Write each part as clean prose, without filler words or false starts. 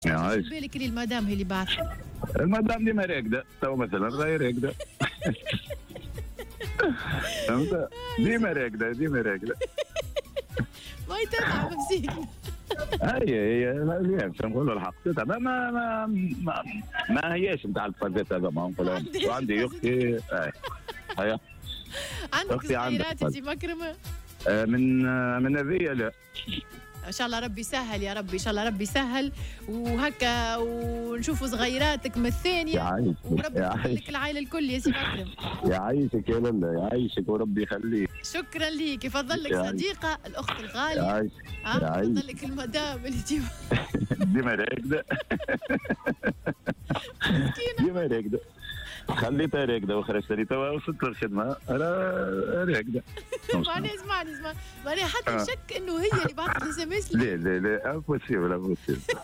عايش. بالك اللي المدام هي اللي بعثت. المدام ديما راقده، تو مثلا راهي راقده. فهمت؟ ديما راقده ديما راقده. ما يتابع بمسيك. هي باش نقولوا الحق تتعب ما هياش نتاع الفازات هذا ما نقولها. وعندي اختي هيا عندك صغيرات انت مكرمه؟ من هذيا لا. ان شاء الله ربي يسهل يا ربي، ان شاء الله ربي يسهل وهكا ونشوفوا صغيراتك من الثانيه وربي يخليك العائله الكل يا سي مكرم. يعيشك يا لاله يعيشك وربي يخليك. شكرا ليك، يفضل لك صديقه الاخت الغاليه. يفضل لك المدام اللي ديما راقده. ديما راقده خليتها راقده وخرجت لي توا وصلت للخدمه راقده. اسمعني ماني حتى شك انه هي اللي بعثت اس ام اس. لا امبوسيبل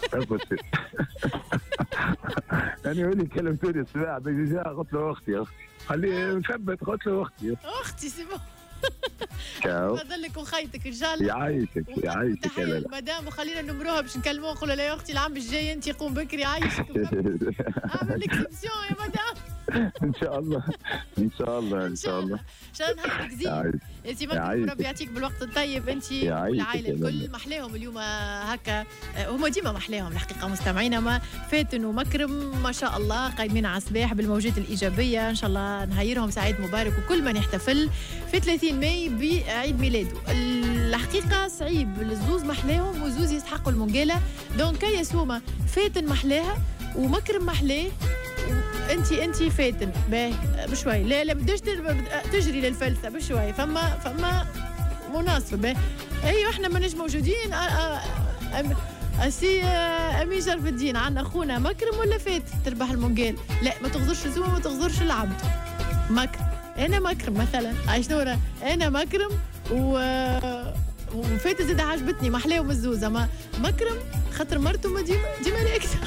انا ولي كلمتوني السباع ديجا قلت له اختي خليه مثبت قلت له اختي سي بون. كاو فضلك وخيتك ان شاء الله. يعيشك تحية المدام وخلينا نمروها باش نكلموها نقول لها يا اختي العام الجاي انت قوم بكري عايشك. اعمل اكسبسيون يا مدام. ان شاء الله ان شاء الله ان شاء الله. شان نهارك زين يا سي مكرم، ربي يعطيك بالوقت الطيب انت والعائله الكل. محلاهم اليوم هكا، هما ديما محلاهم الحقيقه مستمعينا. ما فاتن ومكرم ما شاء الله قايمين على الصباح بالموجات الايجابيه. ان شاء الله نهيرهم سعيد مبارك وكل من يحتفل في 30 ماي بعيد ميلاده. الحقيقه صعيب الزوز محلاهم وزوز يستحقوا المنقاله. دونك يا سومه فاتن محلاها ومكرم محلاه. انت فاتن باهي بشوي. لا بداش تجري للفلسه بشوي. فما مناسبه باهي. ايوه احنا ماناش موجودين. اسي امين شرف الدين عندنا اخونا مكرم ولا فاتن تربح المنقال. لا ما تغزرش الزومه ما تغزرش العبد. مكرم انا مكرم مثلا عايش نوره انا مكرم وفاتن زاد عجبتني محلاهم الزوزه. ما مكرم خاطر مرته ما ديما راكده.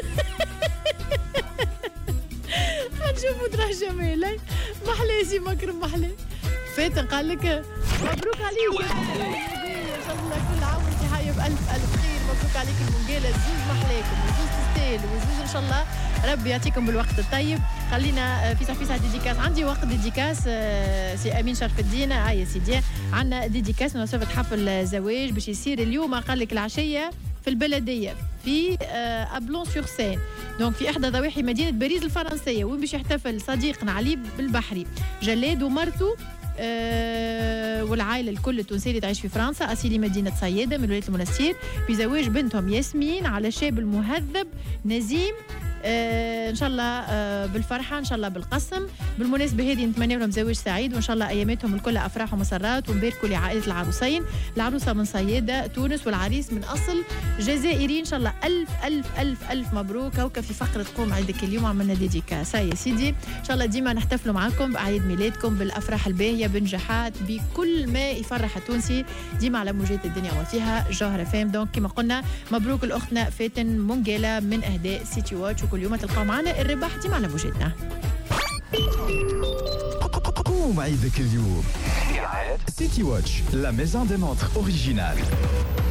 نشوفوا تراه جميل محلى سي مكرم محلى. فاتن قال لك مبروك عليك ان شاء الله كل عام وانت حيه بألف خير. مبروك عليك المنقاله الزوز محلاكم وزوز تستاهل وزوز ان شاء الله ربي يعطيكم بالوقت الطيب. خلينا في ساعه ديديكاس. عندي وقت ديديكاس سي امين شرف الدين. يا سيدي عندنا ديديكاس مناسبه حفل زواج باش يصير اليوم قال لك العشيه في البلديه في أبلون سور سين. دونك في احدى ضواحي مدينه باريس الفرنسيه وين باش يحتفل صديقنا علي بالبحري جلاد ومرته والعائله الكل التونسيه اللي تعيش في فرنسا اصيلي مدينه صياده من ولايه المنستير بزواج بنتهم ياسمين على الشاب المهذب نزيم. ان شاء الله بالفرحه ان شاء الله بالقسم. بالمناسبه هذه نتمنى لهم زواج سعيد وان شاء الله اياماتهم الكل افراح ومسرات ونباركوا لعائله العروسين. العروسه من صياده تونس والعريس من اصل جزائري. ان شاء الله الف الف الف الف مبروك. هوكا في فقره قوم عيدك اليوم عملنا ديديكاس يا سيدي. ان شاء الله ديما نحتفلوا معكم باعياد ميلادكم بالافراح الباهيه بنجاحات بكل ما يفرح التونسي ديما على موجات الدنيا وفيها جوهره فام. دونك كما قلنا مبروك لاختنا فاتن منقاله من اهداء سيتي واتش وكل يوم تلقاو معنا الربح ديما على موجتنا. قوم عيدك اليوم. سيتي واتش لا ميزون دي مونتر اوريجينال.